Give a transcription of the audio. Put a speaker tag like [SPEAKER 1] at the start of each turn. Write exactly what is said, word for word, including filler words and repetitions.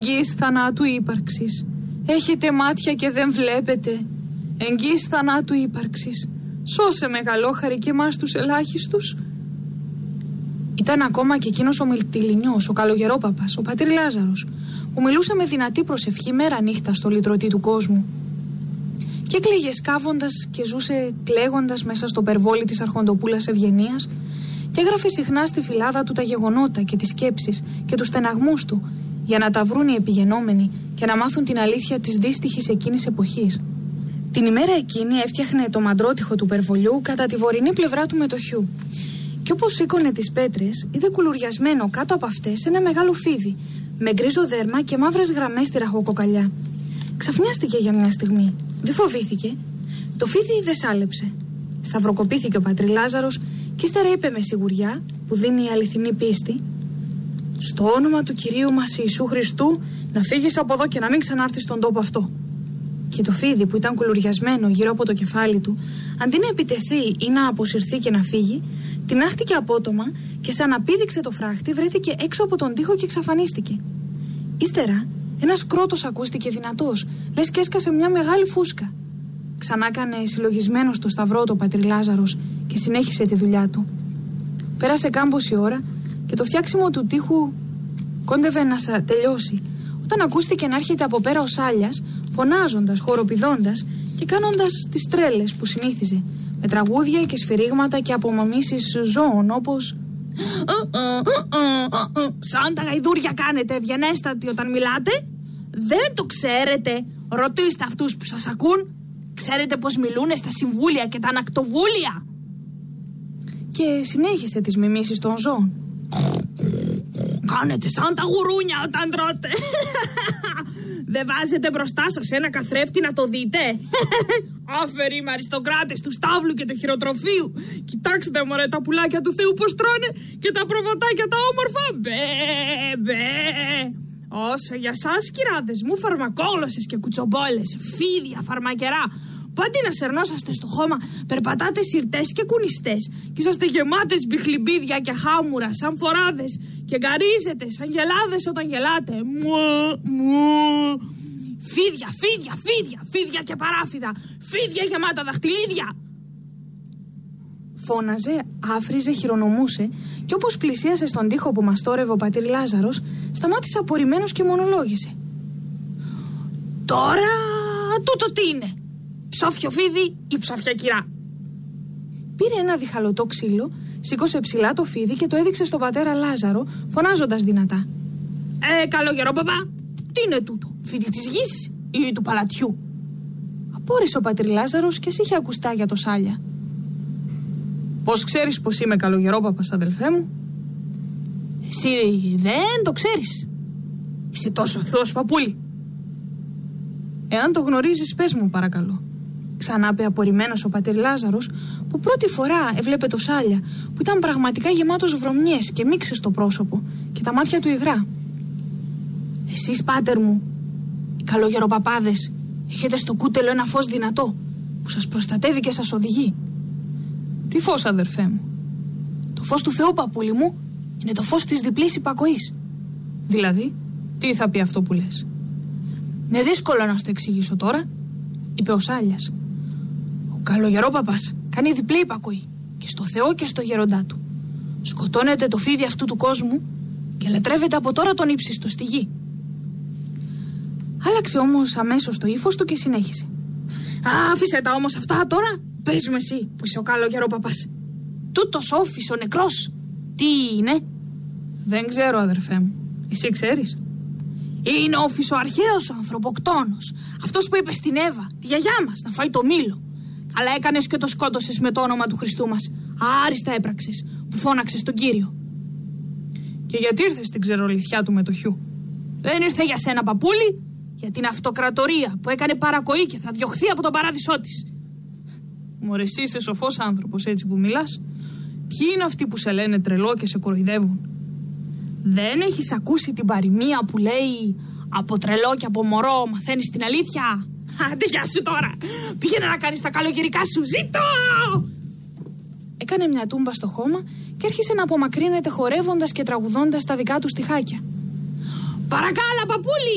[SPEAKER 1] Εγγύης θανάτου ύπαρξης. Έχετε μάτια και δεν βλέπετε. Εγγύης θανάτου ύπαρξης. Σώσε μεγαλόχαρη και εμάς τους ελάχιστους. Ήταν ακόμα και εκείνος ο Μιλτιλινιός, ο καλογερόπαπας, ο πατήρ Λάζαρος, που μιλούσε με δυνατή προσευχή μέρα νύχτα στο λυτρωτή του κόσμου. Και έκλαιγε σκάβοντας και ζούσε κλαίγοντας μέσα στο περβόλι της αρχοντοπούλας Ευγενίας και έγραφε συχνά στη φυλάδα του τα γεγονότα και τις σκέψεις και τους στεναγμούς του, για να τα βρουν οι επιγενόμενοι και να μάθουν την αλήθεια της δύστιχης εκείνης εποχής. Την ημέρα εκείνη έφτιαχνε το μαντρότυχο του περβολιού κατά τη βορεινή πλευρά του μετοχιού. Και όπως σήκωνε τις πέτρες, είδε κουλουριασμένο κάτω από αυτές ένα μεγάλο φίδι, με γκρίζο δέρμα και μαύρες γραμμές στη ραχοκοκαλιά. Ξαφνιάστηκε για μια στιγμή. Δεν φοβήθηκε. Το φίδι δεν σάλεψε. Σταυροκοπήθηκε ο πατρί Λάζαρος και ύστερα είπε με σιγουριά, που δίνει η αληθινή πίστη: «Στο όνομα του Κυρίου μας Ιησού Χριστού, να φύγεις από εδώ και να μην ξανάρθεις στον τόπο αυτό». Και το φίδι, που ήταν κουλουριασμένο γύρω από το κεφάλι του, αντί να επιτεθεί ή να αποσυρθεί και να φύγει, τινάχτηκε απότομα και σαν να πήδηξε το φράχτη, βρέθηκε έξω από τον τοίχο και εξαφανίστηκε. Ύστερα, ένας κρότος ακούστηκε δυνατός, λες και έσκασε μια μεγάλη φούσκα. Ξανά κάνε συλλογισμένο στο σταυρό το πατρί Λάζαρος και συνέχισε τη δουλειά του. Πέρασε κάμποση ώρα και το φτιάξιμο του τοίχου κόντευε να σα τελειώσει, όταν ακούστηκε να έρχεται από πέρα ο Σάλιας, φωνάζοντας, χοροπηδώντας και κάνοντας τις τρέλες που συνήθιζε, με τραγούδια και σφυρίγματα και απομαμίσεις ζώων όπως «Σαν τα γαϊδούρια κάνετε, ευγενέστατοι, όταν μιλάτε. Δεν το ξέρετε. Ρωτήστε αυτούς που σας ακούν. Ξέρετε πως μιλούνε στα συμβούλια και τα ανακτοβούλια». Και συνέχισε τις μιμήσεις των ζώων. «Κάνετε σαν τα γουρούνια όταν τρώτε. Δεν βάζετε μπροστά σας ένα καθρέφτη να το δείτε. Άφεροι με αριστοκράτες του στάβλου και του χειροτροφείου. Κοιτάξτε μωρέ τα πουλάκια του Θεού πως τρώνε και τα προβατάκια τα όμορφα. Μπε, μπε. Όσο για σας κυράδες μου, φαρμακόγλωσσες και κουτσομπόλες, φίδια, φαρμακερά, που αντί να σερνόσαστε στο χώμα, περπατάτε σιρτές και κουνιστές και είσαστε γεμάτες μπιχλιμπίδια και χάμουρα σαν φοράδες και γκαρίζετε σαν γελάδες όταν γελάτε. Μου, μου. Φίδια, φίδια, φίδια, φίδια και παράφιδα, φίδια γεμάτα δαχτυλίδια. Φώναζε, άφριζε, χειρονομούσε και όπως πλησίασε στον τοίχο που μαστόρευε ο πατήρ Λάζαρος, σταμάτησε απορριμμένος και μονολόγησε. «Τώρα τούτο τι είναι? Ψόφιο φίδι ή ψόφια κυρά?» Πήρε ένα διχαλωτό ξύλο, σήκωσε ψηλά το φίδι και το έδειξε στον πατέρα Λάζαρο, φωνάζοντας δυνατά. «Ε, καλογερόπαπα, τι είναι τούτο, φίδι της γης ή του παλατιού?» Απόρρισε ο πατήρ Λάζαρος και είχε ακουστά για το Σάλια. «Πώς ξέρεις πως είμαι καλογερόπαπας, αδελφέ μου?» «Εσύ δεν το ξέρεις. Είσαι τόσο αθώος, παππούλη». «Εάν το γνωρίζεις, πες μου παρακαλώ», ξανά είπε απορριμμένος ο πατήρ Λάζαρος, που πρώτη φορά έβλεπε το Σάλια, που ήταν πραγματικά γεμάτος βρωμιές και μίξες στο πρόσωπο και τα μάτια του υγρά. «Εσείς, πάτερ μου, οι καλογεροπαπάδες, έχετε στο κούτελο ένα φως δυνατό που σας προστατεύει και σας οδηγεί». «Τι φως, αδερφέ μου?» «Το φως του Θεού, παππούλη μου, είναι το φως της διπλής υπακοής». «Δηλαδή, τι θα πει αυτό που λες?» «Είναι δύσκολο να σου το εξηγήσω τώρα», είπε ο Σάλιας. «Ο καλογερόπαπας κάνει διπλή υπακοή και στο Θεό και στο γέροντά του. Σκοτώνεται το φίδι αυτού του κόσμου και λατρεύεται από τώρα τον ύψιστο στη γη». Άλλαξε όμως αμέσως το ύφος του και συνέχισε. «Α, άφησε τα όμως αυτά τώρα. Πες μου εσύ που είσαι ο καλογερόπαπας. Τούτος όφης ο νεκρός, τι είναι?» «Δεν ξέρω, αδερφέ μου. Εσύ ξέρεις?» «Είναι ο φυσοαρχαίος ο ανθρωποκτόνος. Αυτός που είπε στην Εύα, τη γιαγιά μας, να φάει το μήλο. Αλλά έκανες και το σκότωσες με το όνομα του Χριστού μας. Άριστα έπραξες που φώναξες τον Κύριο». «Και γιατί ήρθε στην ξερολιθιά του μετοχιού?» «Δεν ήρθε για σένα, παππούλη, για την αυτοκρατορία που έκανε παρακοή και θα διωχθεί από τον παράδεισό της». «Μωρέ, εσύ είσαι σοφός άνθρωπος έτσι που μιλάς. Ποιοι είναι αυτοί που σε λένε τρελό και σε κοροϊδεύουν?» «Δεν έχεις ακούσει την παροιμία που λέει από τρελό και από μωρό μαθαίνεις την αλήθεια?» «Άντε, γεια σου τώρα. Πήγαινε να κάνεις τα καλογερικά σου. Ζήτω!» Έκανε μια τούμπα στο χώμα και άρχισε να απομακρύνεται χορεύοντας και τραγουδώντας τα δικά του στιχάκια. «Παρακάλα, παππούλη,